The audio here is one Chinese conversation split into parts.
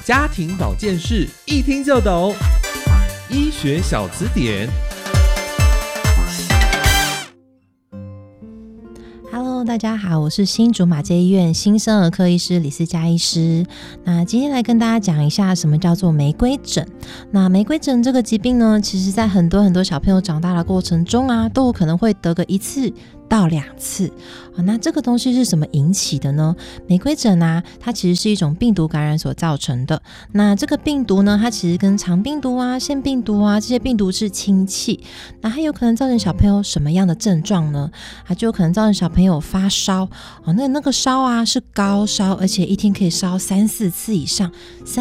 家庭保健室一听就懂，医学小词典。 Hello， 大家好，我是新竹马偕医院新生儿科医师李思佳医师。那今天来跟大家讲一下什么叫做玫瑰疹。那玫瑰疹这个疾病呢，其实在很多小朋友长大的过程中啊，都有可能会得个1次到2次。那这个东西是什么引起的呢？玫瑰疹啊，它其实是一种病毒感染所造成的。那这个病毒呢，它其实跟肠病毒啊、腺病毒啊这些病毒是亲戚。那它有可能造成小朋友什么样的症状呢？它就有可能造成小朋友发烧。那个烧啊是高烧，而且一天可以烧3-4次以上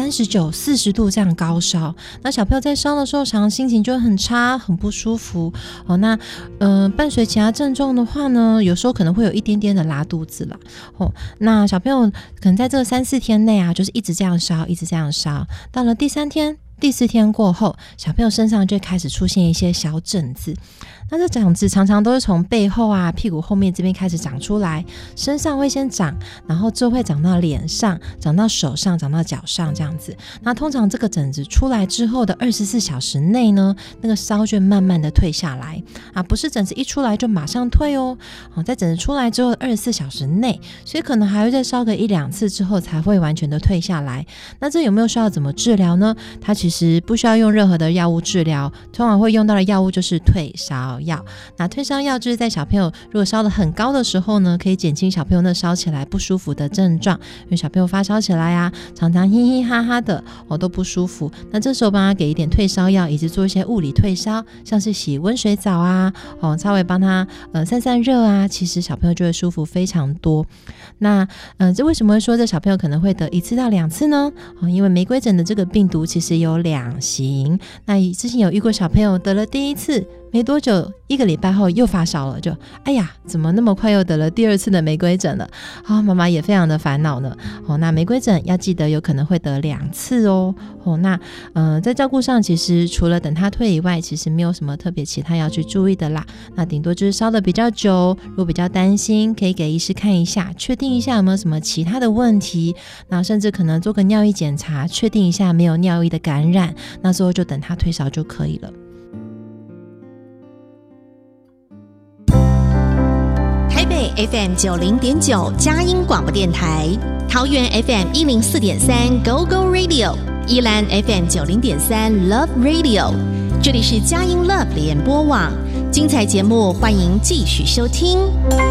，39、40度这样高烧。那小朋友在烧的时候，常常心情就会很差，很不舒服。伴随其他症状的话呢，有时候可能会有一点点的拉肚子啦。那小朋友可能在这3-4天内啊，就是一直这样烧，一直这样烧。到了第3天、第4天过后，小朋友身上就会开始出现一些小疹子。那这疹子常常都是从背后啊、屁股后面这边开始长出来，身上会先长，然后之后会长到脸上、长到手上、长到脚上这样子。那通常这个疹子出来之后的24小时内呢，那个烧就慢慢的退下来啊，不是疹子一出来就马上退哦。在疹子出来之后24小时内，所以可能还会再烧个1-2次之后才会完全的退下来。那这有没有需要怎么治疗呢？它其实不需要用任何的药物治疗，通常会用到的药物就是退烧药。那退烧药就是在小朋友如果烧得很高的时候呢，可以减轻小朋友那烧起来不舒服的症状。因为小朋友发烧起来啊，常常嘻嘻哈哈的都不舒服。那这时候帮他给一点退烧药，以及做一些物理退烧，像是洗温水澡啊，稍微帮他散散热啊，其实小朋友就会舒服非常多。那这为什么会说这小朋友可能会得1次到2次呢？因为玫瑰疹的这个病毒其实有2型。那之前有遇过小朋友得了第1次没多久，1个礼拜后又发烧了，就哎呀，怎么那么快又得了第2次的玫瑰疹了？妈妈也非常的烦恼呢。那玫瑰疹要记得有可能会得2次哦。那在照顾上，其实除了等它退以外，其实没有什么特别其他要去注意的啦。那顶多就是烧得比较久，如果比较担心，可以给医师看一下，确定一下有没有什么其他的问题。那甚至可能做个尿液检查，确定一下没有尿液的感染，那之后就等它退烧就可以了。 台北 FM 90.9佳音广播电台，桃园 FM 104.3 Go Go Radio， 宜兰 FM 90.3 Love Radio， 这里是佳音 Love 联播网，精彩节目欢迎继续收听。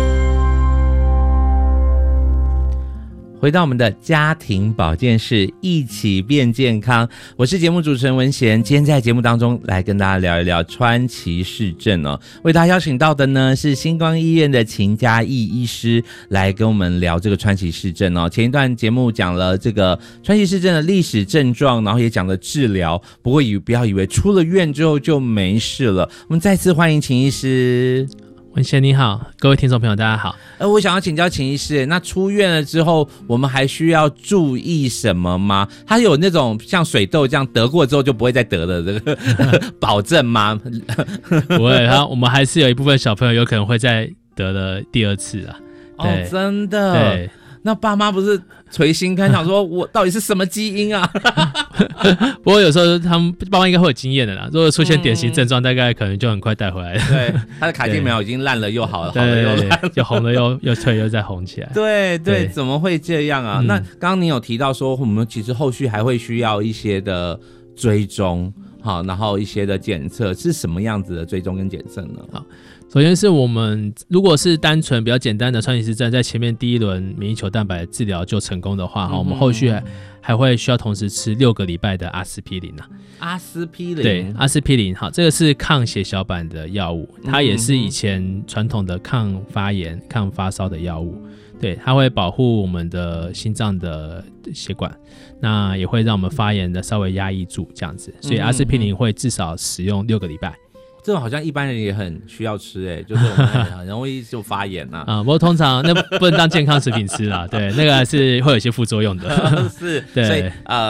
回到我们的家庭保健室，一起变健康。我是节目主持人文贤，今天在节目当中来跟大家聊一聊川崎氏症哦。为大家邀请到的呢是星光医院的秦嘉义医师来跟我们聊这个川崎氏症哦。前一段节目讲了这个川崎氏症的历史症状，然后也讲了治疗。不过不要以为出了院之后就没事了。我们再次欢迎秦医师。 文贤你好，各位听众朋友大家好。 我想要请教秦医师，那出院了之后我们还需要注意什么吗？他有那种像水痘这样得过之后就不会再得的这个保证吗？ 不会，我们还是有一部分小朋友有可能会再得了第2次啊。 对，真的。 对， 那爸妈不是捶心肝想说我到底是什么基因啊？ 不过有时候他们爸妈应该会有经验的啦，如果出现典型症状，大概可能就很快带回来了。 对，他的卡介苗已经烂了又好了，好了又烂了， 又红了又退又再红起来。 对，怎么会这样啊？那刚刚你有提到说我们其实后续还会需要一些的追踪，好，然后一些的检测，是什么样子的追踪跟检测呢？ 好，首先是我们如果是单纯比较简单的川崎氏症，在前面第1轮免疫球蛋白治疗就成功的话，我们后续还会需要同时吃6个礼拜的阿司匹林啊。 阿司匹林， 对，阿司匹林，好，这个是抗血小板的药物，它也是以前传统的抗发炎、抗发烧的药物。对，它会保护我们的心脏的血管，那也会让我们发炎的稍微压抑住这样子，所以阿司匹林会至少使用6个礼拜。 这种好像一般人也很需要吃就是我们很容易就发炎啊。 不过通常那不能当健康食品吃啦，对，那个还是会有一些副作用的。 是， 对， 所以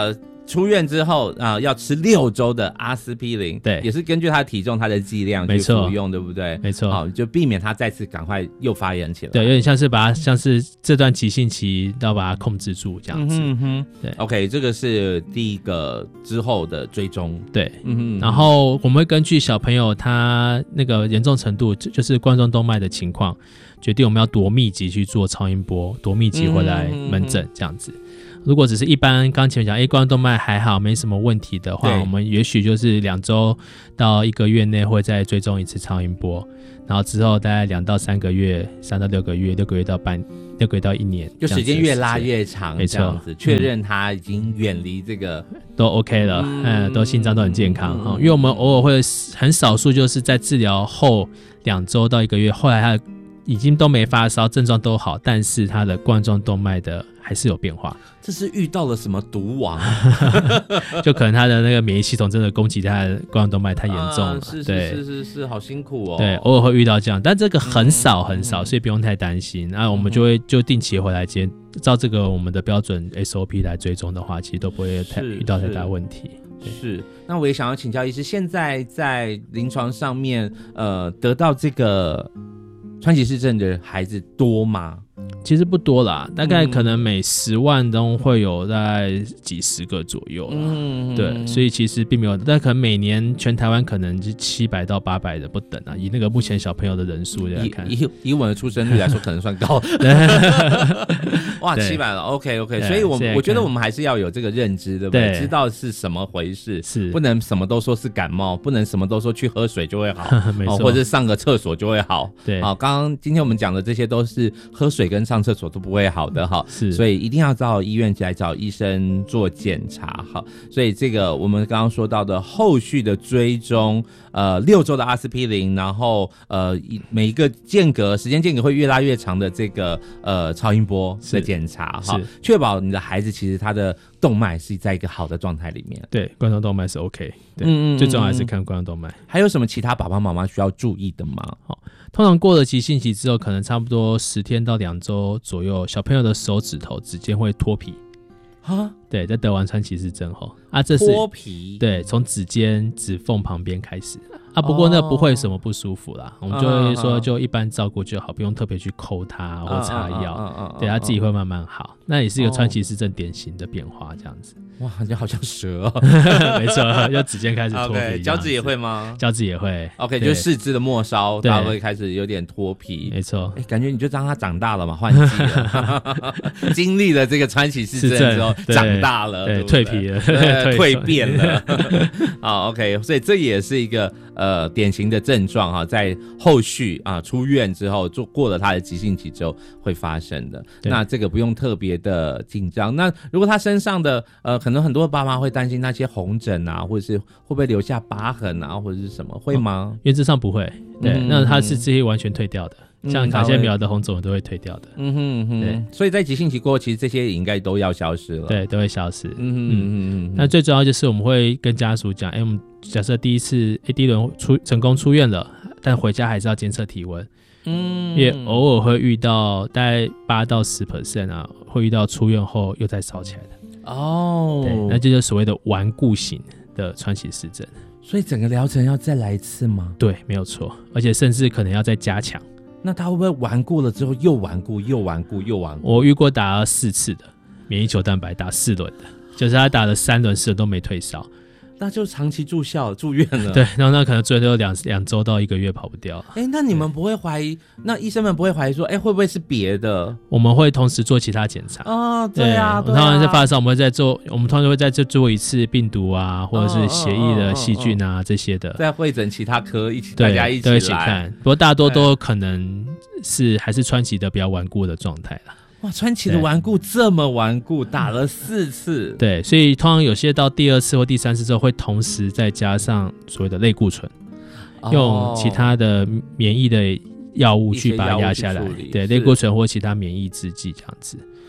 出院之后要吃6周的阿司匹林， 对， 也是根据他的体重、他的剂量去服用，对不对？ 没错， 好，就避免他再次赶快又发炎起来。 对，有点像是这段急性期要把它控制住这样子。对 ，OK， 这个是第一个之后的追踪。 对，然后我们会根据小朋友他那个严重程度，就是冠状动脉的情况，决定我们要多密集去做超音波，多密集回来门诊这样子。如果只是一般刚前面讲冠状动脉还好没什么问题的话，我们也许就是2周到1个月内会再追踪一次超音波，然后之后大概2到3个月，3到6个月，6个月到6个月到1年， 就时间越拉越长， 没错， 这样子确认他已经远离这个都 OK 了，都心脏都很健康，因为我们偶尔会很少数就是在治疗后2周到1个月，后来他已经都没发烧，症状都好，但是他的冠状动脉的还是有变化。 这是遇到了什么毒王？ 就可能他的那个免疫系统真的攻击他的冠状动脉太严重了。 是，好辛苦哦。 对，偶尔会遇到这样，但这个很少很少，所以不用太担心。那我们就定期回来照这个我们的标准 SOP 来追踪的话，其实都不会遇到太大问题。 是，那我也想要请教医师，现在在临床上面，得到这个川崎氏症的孩子多吗？ 其实不多啦，大概可能每10万中会有大概几十个左右啦。对，所以其实并没有，但可能每年全台湾可能是700到800的不等啊。以那个目前小朋友的人数来看， 以我的出生率来说，可能算高。哇，700了 ，OK， 所以我觉得我们还是要有这个认知，对不对？知道是什么回事，是不能什么都说是感冒，不能什么都说去喝水就会好， 没错， 或者上个厕所就会好。对，今天我们讲的这些都是喝水跟上厕所都不会好的哈，所以一定要到医院来找医生做检查哈。所以这个我们刚刚说到的后续的追踪，6周的阿司匹林，然后每一个时间间隔会越拉越长的这个超音波的检查哈，确保你的孩子其实他的动脉是在一个好的状态里面。 对，冠状动脉是 OK， 对，最重要还是看冠状动脉。 还有什么其他爸爸妈妈需要注意的吗？ 通常过了急性期之后，可能差不多10天到2周左右，小朋友的手指头指尖会脱皮。对，在得完川崎氏症后这是脱皮， 对，从指尖指缝旁边开始不过那不会什么不舒服啦，我们就会说就一般照顾就好，不用特别去抠它或擦药，对，它自己会慢慢好。那也是一个川崎氏症典型的变化，这样子。 哇，你好像蛇哦。 没错，就指尖开始脱皮。 脚趾也会吗？ 脚趾也会。 OK， 就四肢的末梢，它会开始有点脱皮。 没错， 感觉你就让它长大了嘛，换季了。经历了这个川崎氏症之后，长大了，对， 蜕皮了， 蜕变了。OK， 所以这也是一个典型的症状哈，在后续出院之后，过了他的急性期之后会发生的。那这个不用特别的紧张。那如果他身上的可能很多爸妈会担心那些红疹啊，或者是会不会留下疤痕啊，或者是什么，会吗？ 原则上不会。对，那它是这些完全退掉的。像卡介苗的红肿都会退掉的。 对，所以在急性期过后，其实这些也应该都要消失了。 对，都会消失。那最主要就是我们会跟家属讲，我们假设第一轮成功出院了，但回家还是要监测体温。因为偶尔会遇到大概8到10%会遇到出院后又再烧起来的。对，那这就是所谓的顽固型的川崎氏症。 所以整个疗程要再来一次吗？ 对，没有错，而且甚至可能要再加强。 那他会不会顽固了之后又顽固又顽固又顽固？ 我遇过打了4次的免疫球蛋白，打4轮的，就是他打了3轮4轮都没退烧。 那就长期住院了。 对，然后那可能最多2周到1个月跑不掉。 那你们不会怀疑？那医生们不会怀疑说，会不会是别的？ 我们会同时做其他检查。 对啊。 我们通常在发烧，我们通常会再做一次病毒或者是血液的细菌这些的。 再会诊其他科大家一起来。 都一起看。不过大多都可能还是川崎的比较顽固的状态啦。 哇，川崎的顽固这么顽固，打了4次。 对，所以通常有些到第2次或第3次之后，会同时再加上所谓的类固醇，用其他的免疫的药物去把它压下来。对，类固醇或其他免疫制剂这样子。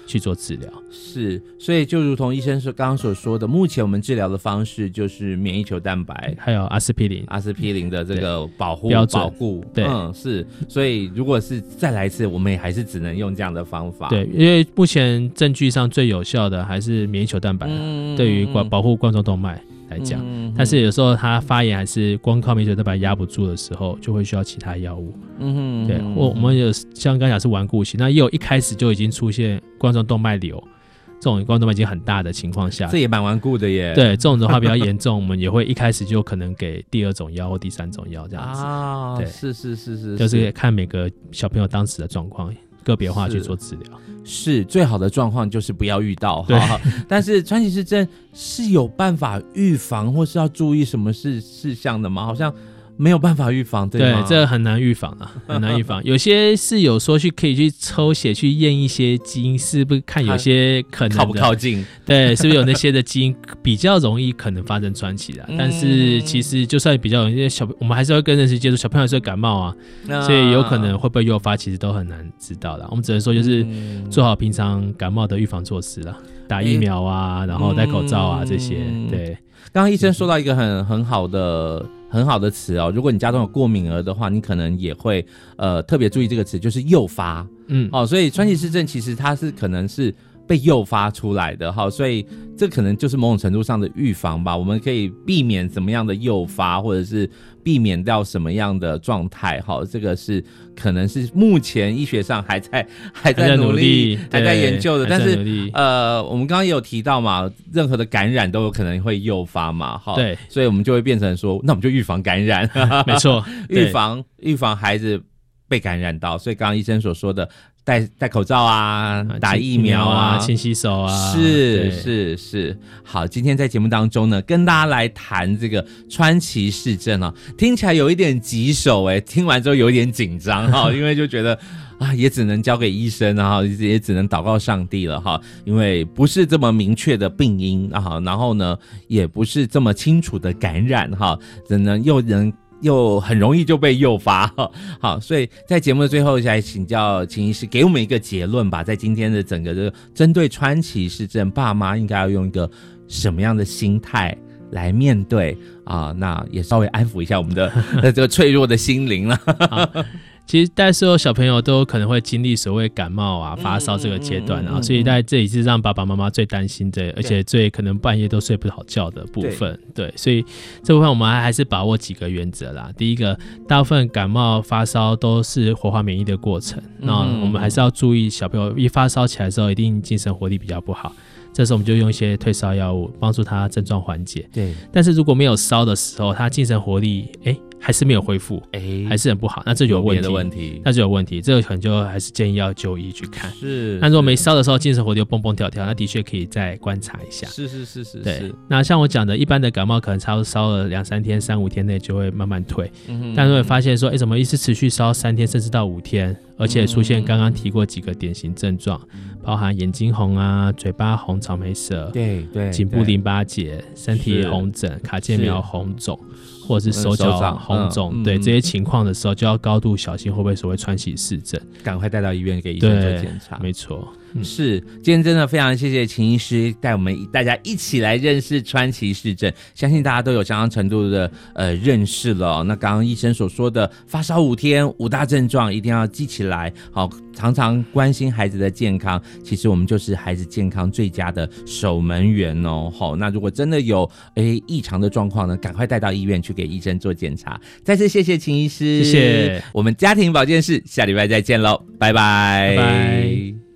去做治疗。 是，所以就如同医生刚刚所说的，目前我们治疗的方式就是免疫球蛋白， 还有阿司匹林的这个保护标准保护， 对， 是。所以如果是再来一次，我们也还是只能用这样的方法。 对，因为目前证据上最有效的还是免疫球蛋白，对于保护冠状动脉来讲，但是有时候它发炎还是光靠免疫球蛋白压不住的时候，就会需要其他药物。对，我们有像刚才讲是顽固型，那也有一开始就已经出现冠状动脉瘤，这种冠状动脉已经很大的情况下， 这也蛮顽固的耶。 对，这种的话比较严重，我们也会一开始就可能给第2种药或第3种药这样子。对，是，就是看每个小朋友当时的状况，个别化去做治疗。 是最好的状况就是不要遇到。但是川崎氏症是有办法预防或是要注意什么事项的吗？好像没有办法预防，对吗？ 对，这很难预防啊，很难预防。有些是有说可以去抽血去验一些基因，是不是看有些可能的靠不靠近？ 对，是不是有那些的基因比较容易可能发生川崎的？但是其实就算比较容易，我们还是会跟人接触，小朋友还是会感冒啊，所以有可能会不会诱发，其实都很难知道的。我们只能说就是做好平常感冒的预防措施啦，打疫苗啊，然后戴口罩啊这些。对， 刚刚医生说到一个很好的词哦，如果你家中有过敏儿的话，你可能也会特别注意这个词，就是诱发。所以川崎氏症其实它是可能是被诱发出来的，所以这可能就是某种程度上的预防吧。我们可以避免什么样的诱发，或者是避免掉什么样的状态。这个是可能是目前医学上还在努力，还在研究的。但是我们刚刚也有提到嘛，任何的感染都有可能会诱发嘛。 对， 所以我们就会变成说，那我们就预防感染。 没错， 预防孩子被感染到。所以刚刚医生所说的戴口罩啊，打疫苗啊， 勤洗手啊， 是。好，今天在节目当中呢，跟大家来谈这个川崎氏症啊，听起来有一点棘手听完之后有一点紧张因为就觉得也只能交给医生也只能祷告上帝了因为不是这么明确的病因然后呢，也不是这么清楚的感染又很容易就被诱发。好，所以在节目的最后来请教秦医师给我们一个结论吧，在今天的整个这个针对川崎氏症，爸妈应该要用一个什么样的心态来面对那也稍微安抚一下我们的这个脆弱的心灵了。 其实大概所有小朋友都可能会经历所谓感冒啊、发烧这个阶段所以在这里是让爸爸妈妈最担心的，而且最可能半夜都睡不好觉的部分。对，所以这部分我们还是把握几个原则啦。第一个，大部分感冒发烧都是活化免疫的过程，那我们还是要注意小朋友一发烧起来的时候，一定精神活力比较不好。这时候我们就用一些退烧药物帮助他症状缓解。 对， 但是如果没有烧的时候，他精神活力还是没有恢复，还是很不好，那这就有问题，那就有问题，这个可能就还是建议要就医去看。 是， 那如果没烧的时候，精神活力又蹦蹦跳跳，那的确可以再观察一下。 是。 对，那像我讲的，一般的感冒可能差不多烧了2-3天、3-5天内就会慢慢退，但如果发现说，怎么一直持续烧3天甚至到5天，而且出现刚刚提过几个典型症状，包含眼睛红啊、嘴巴红、草莓舌， 对， 颈部淋巴结、身体红疹、卡介苗红肿，或者是手脚红肿，对这些情况的时候，就要高度小心会不会所谓川崎氏症， 赶快带到医院给医生做检查。 没错。 是，今天真的非常谢谢秦医师带我们大家一起来认识川崎氏症，相信大家都有相当程度的认识了那刚刚医生所说的发烧5天5大症状一定要记起来，好，常常关心孩子的健康，其实我们就是孩子健康最佳的守门员好，那如果真的有异常的状况呢，赶快带到医院去给医生做检查。再次谢谢秦医师， 谢谢。 我们家庭保健室下礼拜再见喽，拜拜。